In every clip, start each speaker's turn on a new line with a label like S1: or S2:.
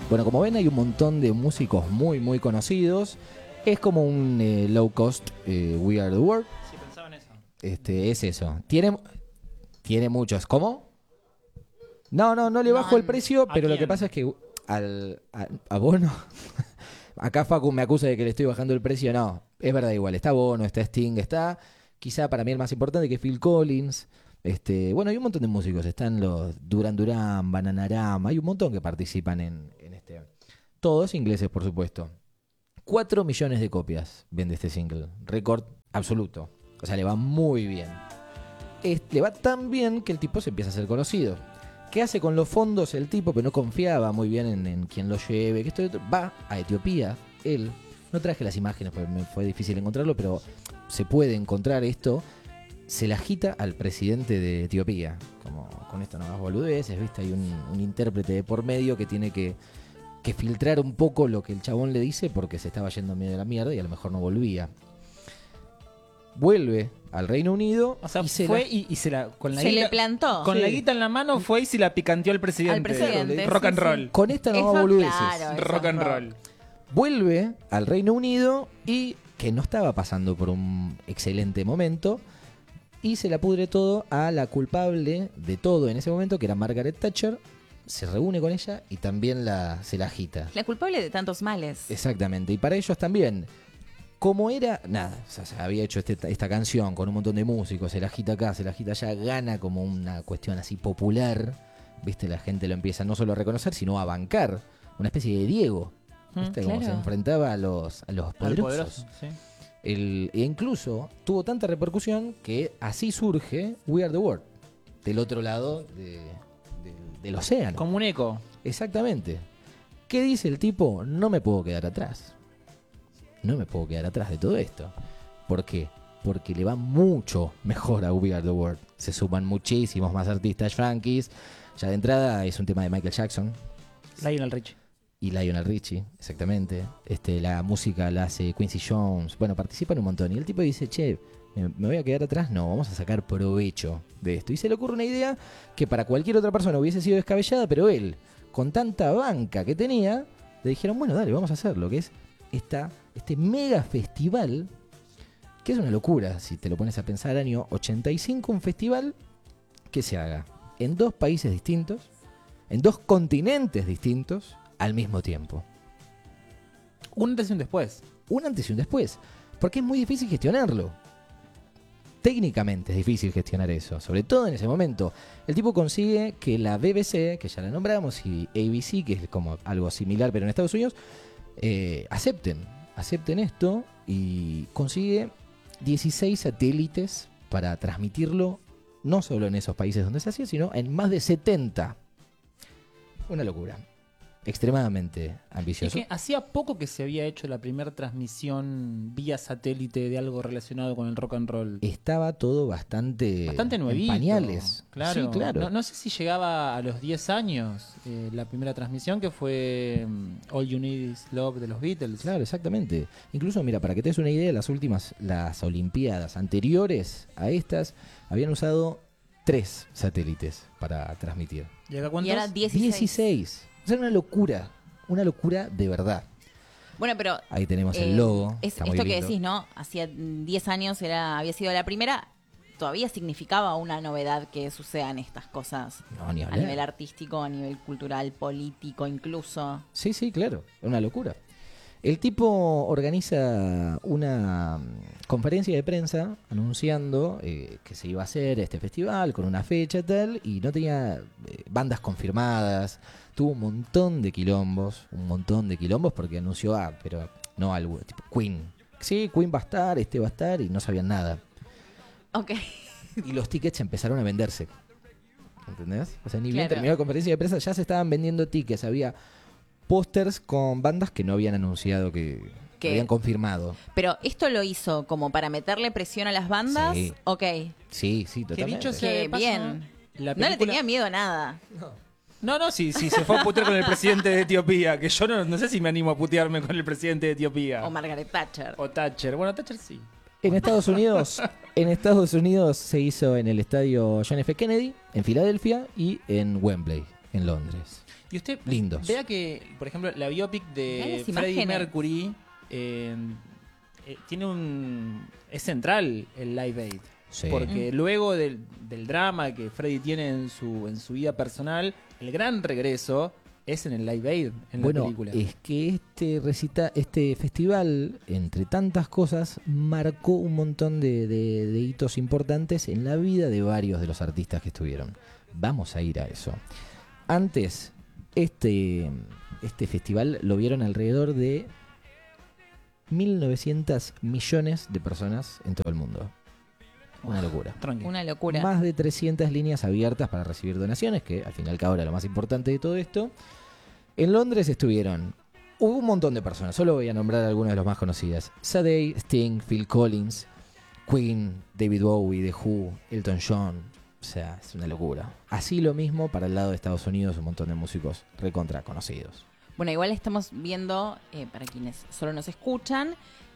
S1: Bueno, como ven, hay un montón de músicos muy, muy conocidos. Es como un low cost We Are the World.
S2: Sí, pensaba en eso.
S1: Es eso. Tiene muchos. ¿Cómo? No le bajo el precio, pero lo que pasa es que a Bono... Acá Facu me acusa de que le estoy bajando el precio. No, es verdad igual. Está Bono, está Sting, está quizá para mí el más importante, que es Phil Collins. Bueno, hay un montón de músicos. Están los Duran Duran, Bananarama. Hay un montón que participan en este. Todos ingleses, por supuesto. 4 millones de copias vende este single. Récord absoluto. O sea, le va muy bien. Le va tan bien que el tipo se empieza a hacer conocido. ¿Qué hace con los fondos el tipo? Que no confiaba muy bien en quien lo lleve. Que esto va a Etiopía. Él. No traje las imágenes porque me fue difícil encontrarlo, pero se puede encontrar esto. Se la agita al presidente de Etiopía. Como con esto no más boludeces, ¿viste? Hay un intérprete de por medio que tiene que filtrar un poco lo que el chabón le dice porque se estaba yendo medio de la mierda y a lo mejor no volvía. Vuelve al Reino Unido.
S2: O sea,
S1: y
S2: fue y se la... Con la
S3: Se
S2: guita,
S3: le plantó.
S2: Con
S1: Sí.
S2: la guita en la mano fue y se la picanteó al presidente.
S3: Al presidente,
S2: Rock
S3: sí,
S2: and roll.
S3: sí.
S1: Con esta no
S3: Eso,
S1: más boludeces.
S3: claro, eso
S2: Rock
S3: es
S2: and
S3: rock.
S2: roll.
S1: Vuelve al Reino Unido y que no estaba pasando por un excelente momento y se la pudre todo a la culpable de todo en ese momento, que era Margaret Thatcher. Se reúne con ella y también se la agita.
S3: La culpable de tantos males.
S1: Exactamente, y para ellos también. Como era, nada, o sea, se había hecho esta canción con un montón de músicos, se la agita acá, se la agita allá, gana como una cuestión así popular, ¿viste? La gente lo empieza no solo a reconocer, sino a bancar, una especie de Diego, ¿viste? Como
S3: claro.
S1: se enfrentaba a los
S2: Al
S1: poderosos.
S2: poderoso, sí.
S1: E incluso tuvo tanta repercusión que así surge We Are the World, del otro lado del océano.
S2: Como un eco.
S1: Exactamente. ¿Qué dice el tipo? No me puedo quedar atrás. No me puedo quedar atrás de todo esto. ¿Por qué? Porque le va mucho mejor a We Are the World. Se suman muchísimos más artistas yankees. Ya de entrada es un tema de Michael Jackson
S2: Lionel Richie.
S1: y Lionel Richie, exactamente. La música la hace Quincy Jones. Bueno, participan un montón. Y el tipo dice, che, ¿me voy a quedar atrás? No, vamos a sacar provecho de esto. Y se le ocurre una idea que para cualquier otra persona hubiese sido descabellada, pero él, con tanta banca que tenía, le dijeron, bueno, dale, vamos a hacerlo, que es este mega festival, que es una locura, si te lo pones a pensar, año 85, un festival que se haga en 2 países distintos, en 2 continentes distintos, al mismo tiempo.
S2: Un antes y un después.
S1: Un antes y un después, porque es muy difícil gestionarlo. Técnicamente es difícil gestionar eso, sobre todo en ese momento. El tipo consigue que la BBC, que ya la nombramos, y ABC, que es como algo similar pero en Estados Unidos, acepten esto y consigue 16 satélites para transmitirlo no solo en esos países donde se hacía, sino en más de 70. Una locura. Extremadamente
S2: Es
S1: ambicioso.
S2: que hacía poco que se había hecho la primera transmisión vía satélite de algo relacionado con el rock and roll.
S1: Estaba todo bastante
S2: Bastante nuevito.
S1: en pañales.
S2: Claro.
S1: Sí, claro.
S2: No sé si llegaba a los 10 años la primera transmisión, que fue All You Need Is Love de los Beatles.
S1: Claro, exactamente. Incluso, mira, para que te des una idea, las Olimpiadas anteriores a estas, habían usado 3 satélites para transmitir.
S2: ¿Y acá
S3: Y
S2: cuántos?
S3: era 16.
S1: 16. O sea, una locura de verdad.
S3: Bueno, pero
S1: Ahí tenemos el logo.
S3: es
S1: está muy
S3: esto que
S1: lindo.
S3: decís, ¿no? Hacía 10 años había sido la primera. Todavía significaba una novedad que sucedan estas cosas
S1: No, ni
S3: a
S1: hablar.
S3: nivel artístico, a nivel cultural, político, incluso.
S1: Sí, claro, una locura. El tipo organiza una conferencia de prensa anunciando que se iba a hacer este festival con una fecha tal, y no tenía bandas confirmadas. Tuvo un montón de quilombos porque anunció, pero no algo, tipo Queen. Sí, Queen va a estar, y no sabían nada.
S3: Ok.
S1: Y los tickets empezaron a venderse. ¿Entendés? O sea, ni bien
S3: Claro.
S1: terminó la conferencia de prensa, ya se estaban vendiendo tickets. Había pósters con bandas que no habían anunciado que habían confirmado.
S3: Pero esto lo hizo como para meterle presión a las bandas.
S1: Sí.
S3: Ok.
S1: Sí,
S2: Que
S1: totalmente.
S2: dicho sea
S3: Qué
S2: de paso,
S3: bien.
S2: la
S3: No le
S2: película-
S3: tenía miedo a nada.
S2: No, sí, se fue a putear con el presidente de Etiopía. Que yo no sé si me animo a putearme con el presidente de Etiopía.
S3: O Margaret Thatcher.
S2: O Thatcher. Bueno, Thatcher sí.
S1: En Estados Unidos se hizo en el estadio John F. Kennedy, en Filadelfia y en Wembley, en Londres.
S2: Y usted
S1: lindos.
S2: vea que, por ejemplo, la biopic de
S3: Vean las
S2: Freddie
S3: imágenes.
S2: Mercury es central el Live Aid.
S1: Sí.
S2: Porque luego del drama que Freddie tiene en su vida personal, el gran regreso es en el Live Aid, en la película.
S1: Es que este festival, entre tantas cosas, marcó un montón de hitos importantes en la vida de varios de los artistas que estuvieron. Vamos a ir a eso. Antes, este festival lo vieron alrededor de 1.900 millones de personas en todo el mundo. Una locura.
S2: Tranquilo.
S3: Una locura.
S1: Más de 300 líneas abiertas para recibir donaciones, que al fin y al cabo era lo más importante de todo esto. En Londres hubo un montón de personas, solo voy a nombrar algunas de las más conocidas. Sade, Sting, Phil Collins, Queen, David Bowie, The Who, Elton John. O sea, es una locura. Así lo mismo para el lado de Estados Unidos, un montón de músicos recontra conocidos.
S3: Bueno, igual estamos viendo, para quienes solo nos escuchan,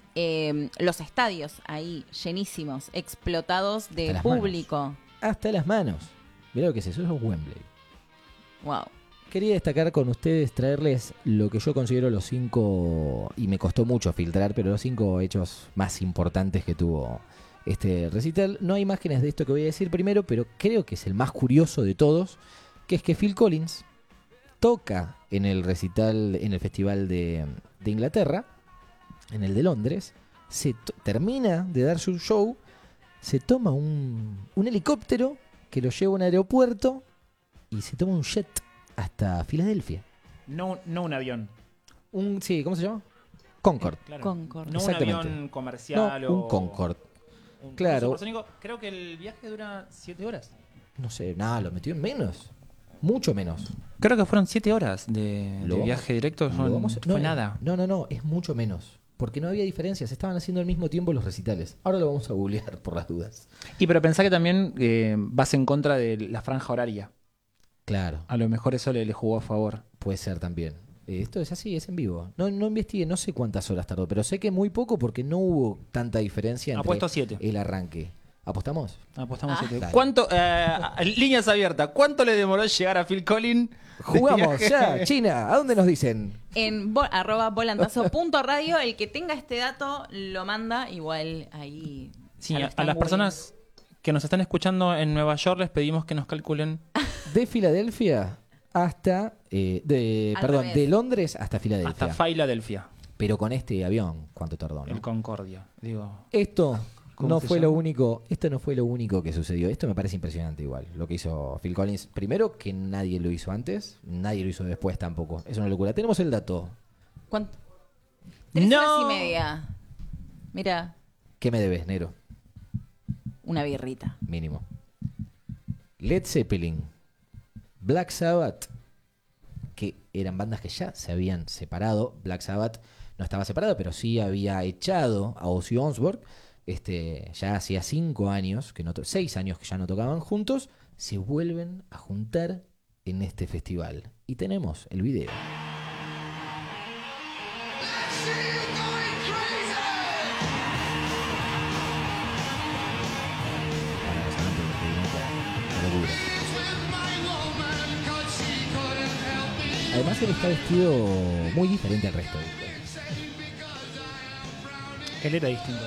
S3: los estadios ahí llenísimos, explotados de
S1: Hasta las
S3: público.
S1: Hasta las manos. Mirá lo que es eso, es Wembley.
S3: Wow.
S1: Quería destacar con ustedes, traerles lo que yo considero los 5, y me costó mucho filtrar, pero los 5 hechos más importantes que tuvo este recital. No hay imágenes de esto que voy a decir primero, pero creo que es el más curioso de todos, que es que Phil Collins toca en el recital, en el festival de Inglaterra, en el de Londres, termina de dar su show, se toma un helicóptero que lo lleva a un aeropuerto y se toma un jet hasta Filadelfia.
S2: No un avión.
S1: Sí, ¿cómo se llama? Concorde.
S2: Claro.
S3: Concorde.
S2: No un
S1: Exactamente.
S2: avión comercial o...
S1: Un Concorde.
S2: un
S1: Claro.
S2: supersónico. Creo que el viaje dura 7 horas.
S1: No sé, nada, lo metió en menos. Mucho menos.
S2: Creo que fueron 7 horas de
S1: Lo vamos-
S2: viaje directo.
S1: No,
S2: Fue nada.
S1: No, es mucho menos. Porque no había diferencias, estaban haciendo al mismo tiempo los recitales. Ahora lo vamos a googlear por las dudas.
S2: Y pero pensá que también vas en contra de la franja horaria.
S1: Claro,
S2: A lo mejor eso le jugó a favor.
S1: puede ser también. Esto es así, es en vivo. No investigué, no sé cuántas horas tardó, pero sé que muy poco porque no hubo tanta diferencia entre
S2: Apuesto 7.
S1: el arranque. ¿Apostamos?
S2: Apostamos
S3: Ah.
S2: 7.
S1: Dale.
S2: ¿Cuánto? Líneas abiertas. ¿Cuánto le demoró llegar a Phil Collins?
S1: Jugamos ya, China, ¿a dónde nos dicen?
S3: En @volantazo.radio, el que tenga este dato lo manda, igual ahí.
S2: Sí,
S3: ya lo
S2: a
S3: están
S2: las personas que nos están escuchando en Nueva York les pedimos que nos calculen.
S1: De Filadelfia hasta...
S3: Al revés.
S1: de Londres hasta Filadelfia.
S2: Hasta Filadelfia,
S1: Pero con este avión, ¿cuánto tardó, no?
S2: el Concordia. Digo,
S1: Esto
S2: ¿Cómo
S1: no
S2: se
S1: fue
S2: llama?
S1: lo único. Esto no fue lo único que sucedió. Esto me parece impresionante igual. Lo que hizo Phil Collins. Primero que nadie lo hizo antes, nadie lo hizo después tampoco. Es una locura. Tenemos el dato.
S3: ¿Cuánto? 3
S2: ¡No!
S3: horas y media. Mira,
S1: ¿Qué me debes, Nero?
S3: una birrita.
S1: Mínimo. Led Zeppelin, Black Sabbath, que eran bandas que ya se habían separado. Black Sabbath no estaba separado, pero sí había echado a Ozzy Osbourne. Ya hacía 5 años, 6 años que ya no tocaban juntos. Se vuelven a juntar en este festival. Y tenemos el video. Para los amantes del heavy metal, una locura. Además él está vestido muy diferente al resto.
S2: él era distinto.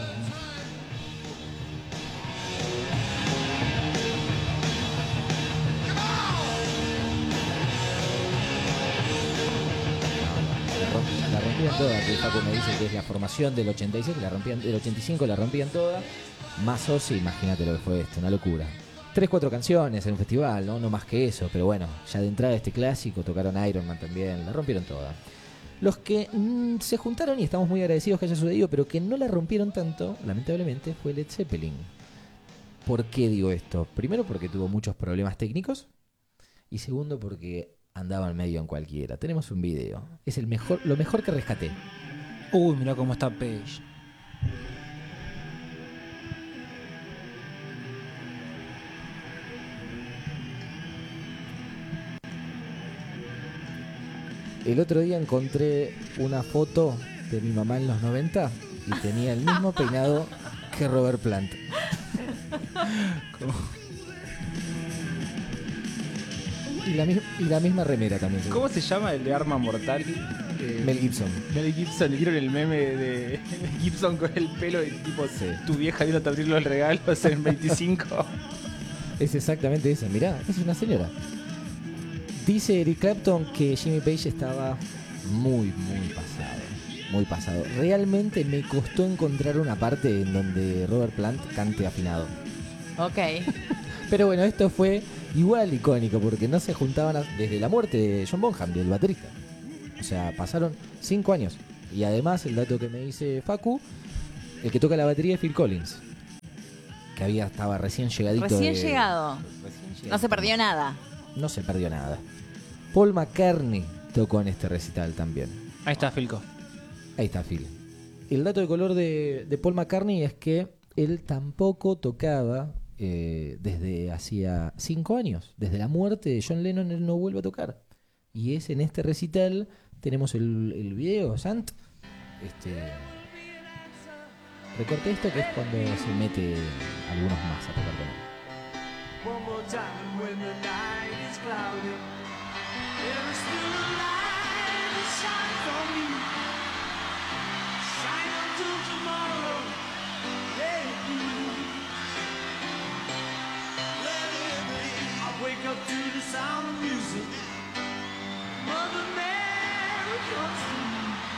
S1: La rompían toda, que Paco me dice que es la formación del 86, del 85 la rompían toda. Más Ozzy, imagínate lo que fue esto, una locura. 3-4 canciones en un festival, ¿no? No más que eso, pero bueno, ya de entrada este clásico, tocaron Iron Man también, la rompieron toda. Los que se juntaron, y estamos muy agradecidos que haya sucedido, pero que no la rompieron tanto, lamentablemente, fue Led Zeppelin. ¿Por qué digo esto? Primero porque tuvo muchos problemas técnicos, y segundo porque andaban medio en cualquiera. Tenemos un video, es lo mejor que rescaté.
S2: Uy, mirá cómo está Page.
S1: El otro día encontré una foto de mi mamá en los 90 y tenía el mismo peinado que Robert Plant. Y la misma remera también.
S2: ¿Cómo se llama el de Arma Mortal?
S1: Mel Gibson.
S2: Mel Gibson, le dieron el meme de Gibson con el pelo y tipo,
S1: Sí.
S2: tu vieja viendo a abrirlo el regalo en 25.
S1: Es exactamente esa, mirá, es una señora. Dice Eric Clapton que Jimmy Page estaba muy pasado. Muy pasado. Realmente me costó encontrar una parte en donde Robert Plant cante afinado.
S3: Ok.
S1: Pero bueno, esto fue igual icónico porque no se juntaban desde la muerte de John Bonham, del baterista. O sea, pasaron 5 años. Y además, el dato que me dice Facu, el que toca la batería es Phil Collins. Que estaba recién llegadito.
S3: Recién llegado. No se perdió nada.
S1: No se perdió nada. Paul McCartney tocó en este recital también.
S2: Ahí está, Filco.
S1: Ahí está Phil. El dato de color de Paul McCartney es que él tampoco tocaba desde hacía 5 años. Desde la muerte de John Lennon él no vuelve a tocar. Y es en este recital, tenemos el video, Sant. Recorté esto que es cuando se mete algunos más a tocar con él.
S4: One more time when the night is cloudy, there is still a light that shines on me. Shine until tomorrow, let it be. Let it be. I wake up to the sound of music. Mother Mary comes